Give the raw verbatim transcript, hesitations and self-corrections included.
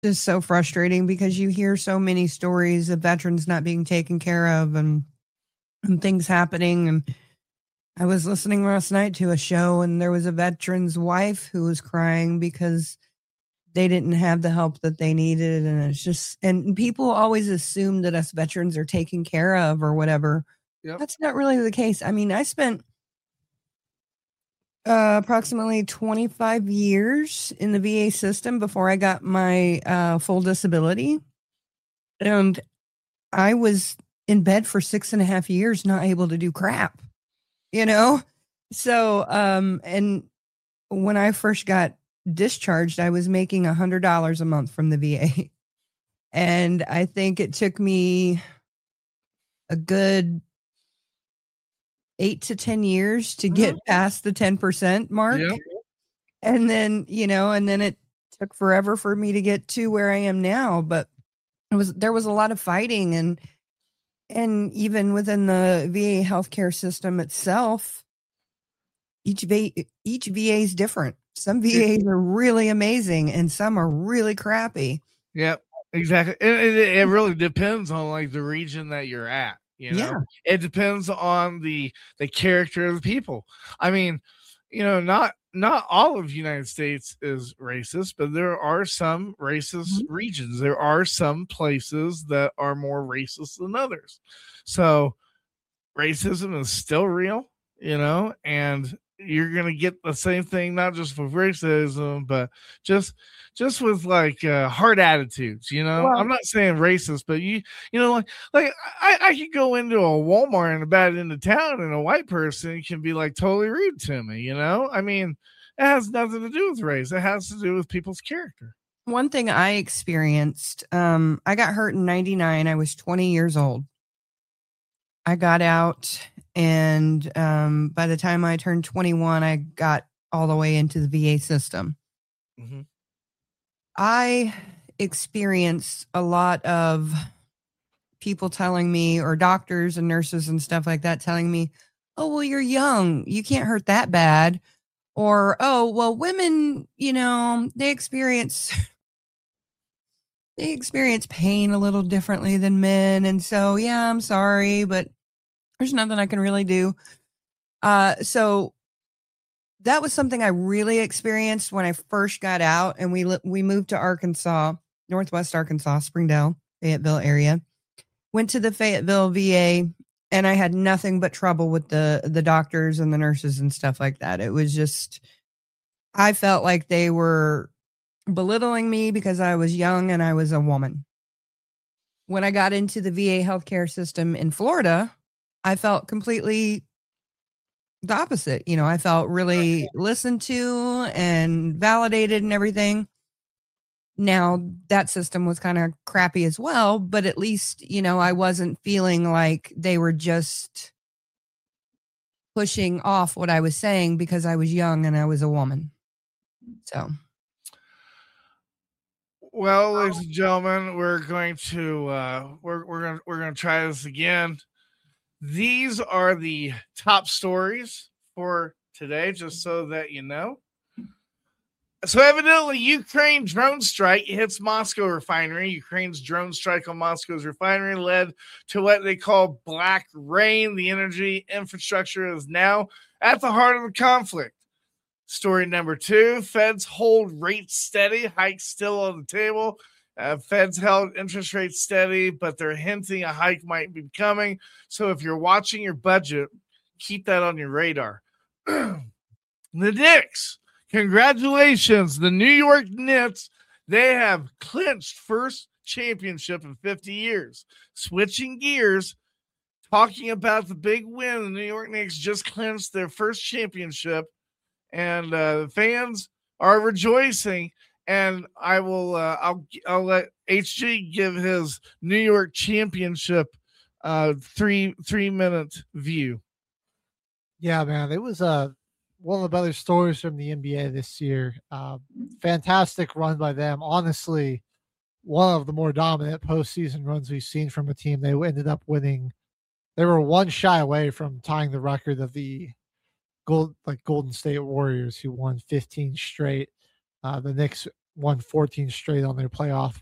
Just so frustrating because you hear so many stories of veterans not being taken care of and, and things happening. And I was listening last night to a show, and there was a veteran's wife who was crying because they didn't have the help that they needed. And it's just, and people always assume that us veterans are taken care of or whatever. Yep. That's not really the case. I mean, I spent uh, approximately twenty-five years in the V A system before I got my uh, full disability. And I was in bed for six and a half years, not able to do crap, you know? So, um, and when I first got discharged, I was making a hundred dollars a month from the V A. And I think it took me a good eight to ten years to get past the ten percent mark. Yep. And then, you know, and then it took forever for me to get to where I am now. But it was, there was a lot of fighting, and, and even within the V A healthcare system itself, each V A, each V A is different. Some V As are really amazing and some are really crappy. Yep, exactly. It, it, it really depends on like the region that you're at. You know, Yeah. it depends on the the character of the people. I mean, you know, not not all of the United States is racist, but there are some racist Mm-hmm. regions. There are some places that are more racist than others. So racism is still real, you know, and you're gonna get the same thing, not just with racism, but just just with like uh, hard attitudes, you know. Well, I'm not saying racist, but you you know, like like I, I could go into a Walmart in a bad end of town, and a white person can be like totally rude to me, you know. I mean, it has nothing to do with race. It has to do with people's character. one thing I experienced, um, I got hurt in ninety-nine. I was twenty years old. I got out, and um, by the time I turned twenty-one, I got all the way into the V A system. Mm-hmm. I experienced a lot of people telling me, or doctors and nurses and stuff like that, telling me, oh, well, you're young. You can't hurt that bad. Or, oh, well, women, you know, they experience they experience pain a little differently than men. And so, yeah, I'm sorry, but there's nothing I can really do. Uh, so that was something I really experienced when I first got out, and we, we moved to Arkansas, Northwest Arkansas, Springdale, Fayetteville area, went to the Fayetteville V A, and I had nothing but trouble with the, the doctors and the nurses and stuff like that. It was just, I felt like they were belittling me because I was young and I was a woman. When I got into the V A healthcare system in Florida, I felt completely the opposite. You know, I felt really listened to and validated and everything. Now, that system was kind of crappy as well, but at least, you know, I wasn't feeling like they were just pushing off what I was saying because I was young and I was a woman. So, well, ladies and gentlemen, we're going to uh, we're we're gonna we're gonna try this again. These are the top stories for today, just so that you know. So evidently, Ukraine drone strike hits Moscow refinery. Ukraine's drone strike on Moscow's refinery led to what they call black rain. The energy infrastructure is now at the heart of the conflict. Story number two, Feds hold rates steady, hikes still on the table. Uh, Feds held interest rates steady, but they're hinting a hike might be coming. So if you're watching your budget, keep that on your radar. The Knicks. Congratulations, the New York Knicks. They have clinched first championship in fifty years. Switching gears, talking about the big win, the New York Knicks just clinched their first championship, and uh, fans are rejoicing. And I will, uh, I'll, I'll let H G give his New York championship uh, three three minute view. Yeah, man, it was a. Uh... one of the better stories from the N B A this year. Uh, fantastic run by them. Honestly, one of the more dominant postseason runs we've seen from a team. They ended up winning. They were one shy away from tying the record of the gold, like Golden State Warriors, who won fifteen straight. Uh, the Knicks won fourteen straight on their playoff